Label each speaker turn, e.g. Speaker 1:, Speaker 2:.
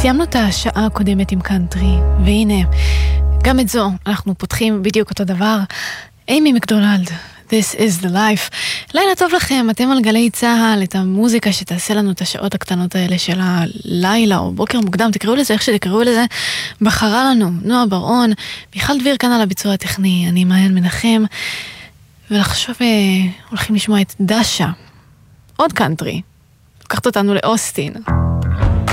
Speaker 1: סיימנו את השעה הקודמת עם קאנטרי, והנה, גם את זו אנחנו פותחים בדיוק אותו דבר. אימי מקדונלד, This is the life. לילה טוב לכם, אתם על גלי צהל, את המוזיקה שתעשה לנו את השעות הקטנות האלה של הלילה או בוקר מוקדם, תקראו לזה איך שתקראו לזה, בחרה לנו נועה ברון, מיכל דביר כאן על הביצוע הטכני, אני מעיין מנחם, ולחשוב הולכים לשמוע את דשה, עוד קאנטרי, לקחת אותנו לאוסטין.